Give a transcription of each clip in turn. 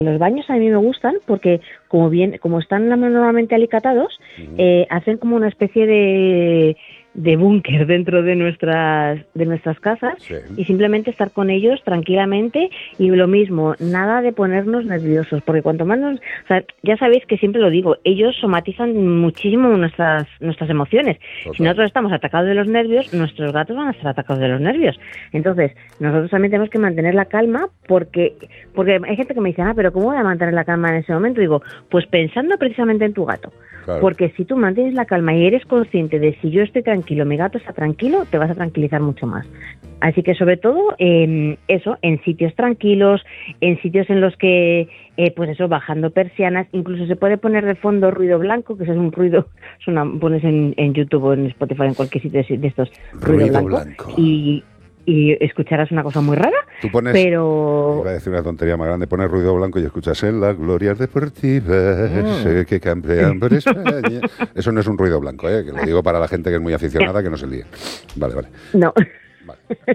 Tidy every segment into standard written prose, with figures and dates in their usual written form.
Los baños a mí me gustan porque como están normalmente alicatados, hacen como una especie de búnker dentro de nuestras casas, Sí. y simplemente estar con ellos tranquilamente, y lo mismo, nada de ponernos nerviosos, porque cuanto más ya sabéis que siempre lo digo, ellos somatizan muchísimo nuestras emociones. Total. Si nosotros estamos atacados de los nervios, nuestros gatos van a estar atacados de los nervios. Entonces, nosotros también tenemos que mantener la calma, porque hay gente que me dice, pero ¿cómo voy a mantener la calma en ese momento? Digo, pues pensando precisamente en tu gato. Claro. Porque si tú mantienes la calma y eres consciente de si yo estoy tranquilo, mi gato está tranquilo, te vas a tranquilizar mucho más. Así que sobre todo en sitios tranquilos, en sitios en los que, bajando persianas, incluso se puede poner de fondo ruido blanco, que eso es un ruido, pones en YouTube o en Spotify, en cualquier sitio de estos, ruido blanco. Y escucharás una cosa muy rara, Tú pones, pero... iba a decir una tontería más grande, pones ruido blanco y escuchas en las glorias deportivas, que campean por España. Eso no es un ruido blanco, que lo digo para la gente que es muy aficionada, que no se líe. Vale. No. Vale.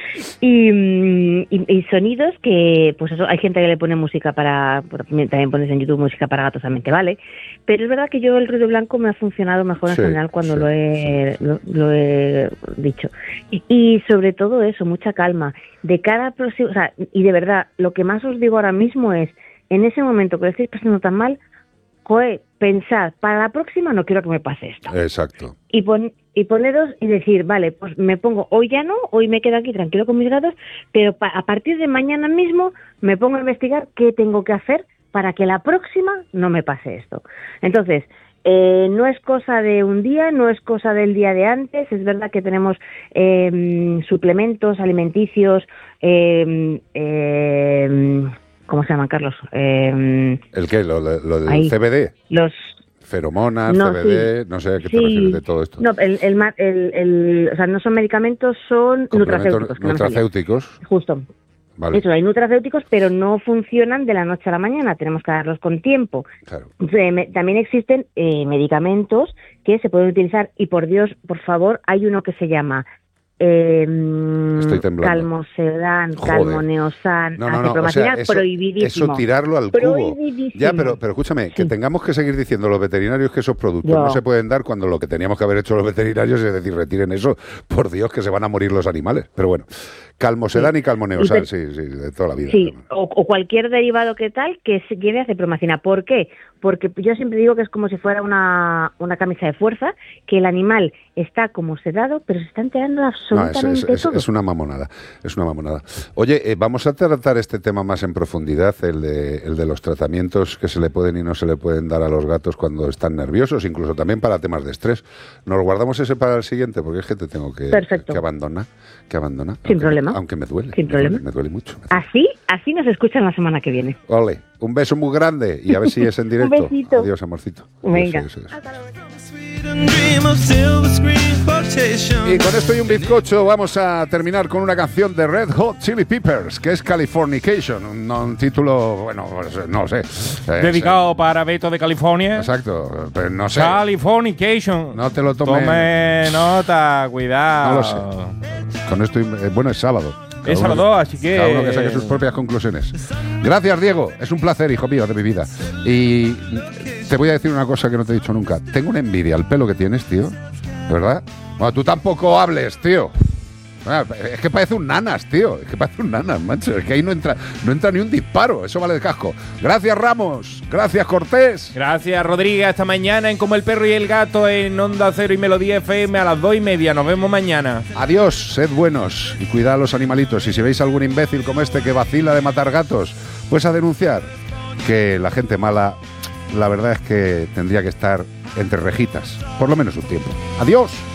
y sonidos que, pues eso, hay gente que le pone música también pones en YouTube música para gatos, también te vale, pero es verdad que yo el ruido blanco me ha funcionado mejor en general cuando lo he dicho, y sobre todo eso, mucha calma de cara a próximo, y de verdad, lo que más os digo ahora mismo es, en ese momento que lo estáis pasando tan mal, pensad, para la próxima no quiero que me pase esto. Exacto. Y poneros y decir, vale, pues me pongo, hoy ya no, hoy me quedo aquí tranquilo con mis gatos, pero a partir de mañana mismo me pongo a investigar qué tengo que hacer para que la próxima no me pase esto. Entonces, no es cosa de un día, no es cosa del día de antes, es verdad que tenemos suplementos alimenticios, ¿cómo se llaman, Carlos? ¿El qué? ¿Lo del CBD? Feromonas, CBD, sí. No sé a qué te refieres de todo esto. No, no son medicamentos, son nutracéuticos. Nutracéuticos. Justo. Vale. Eso, hay nutracéuticos, pero no funcionan de la noche a la mañana, tenemos que darlos con tiempo. Claro. También existen medicamentos que se pueden utilizar, y por Dios, por favor, hay uno que se llama Calmosedan, Calmoneosan, acepromacina, prohibidísimo. Eso tirarlo al cubo. Ya, pero escúchame, que tengamos que seguir diciendo los veterinarios que esos productos no se pueden dar, cuando lo que teníamos que haber hecho los veterinarios es decir, retiren eso, por Dios, que se van a morir los animales. Pero bueno, Calmosedan y Calmoneosan, sí, de toda la vida. Sí, o cualquier derivado que lleve acepromacina. ¿Por qué? Porque yo siempre digo que es como si fuera una camisa de fuerza, que el animal está como sedado, pero se está enterando absolutamente todo. Es una mamonada, Oye, vamos a tratar este tema más en profundidad, el de los tratamientos que se le pueden y no se le pueden dar a los gatos cuando están nerviosos, incluso también para temas de estrés. Nos guardamos ese para el siguiente, porque es que te tengo que abandonar. Sin problema. Aunque me duele. Sin problema. Me duele mucho. Así nos escuchan la semana que viene. Ole, un beso muy grande y a ver si es en directo. Un besito. Adiós, amorcito. Venga. Adiós. Y con esto y un bizcocho vamos a terminar con una canción de Red Hot Chili Peppers, que es Californication, un título, bueno, no sé. Dedicado para Beto de California. Exacto, pero no sé. Californication. No te lo tomes. Tome nota, cuidado. No lo sé. Con esto, bueno, es sábado. Es sábado, así que... Cada uno que saque sus propias conclusiones. Gracias, Diego. Es un placer, hijo mío, de mi vida. Y te voy a decir una cosa que no te he dicho nunca. Tengo una envidia al pelo que tienes, tío. ¿De verdad? Bueno, tú tampoco hables, tío. Es que parece un nanas, tío. Es que parece un nanas, macho. Es que ahí no entra ni un disparo. Eso vale de casco. Gracias, Ramos. Gracias, Cortés. Gracias, Rodríguez. Hasta mañana en Como el Perro y el Gato en Onda Cero y Melodía FM a las 2:30. Nos vemos mañana. Adiós. Sed buenos y cuidad a los animalitos. Y si veis algún imbécil como este que vacila de matar gatos, pues a denunciar. Que la gente mala, la verdad es que tendría que estar entre rejitas. Por lo menos un tiempo. Adiós.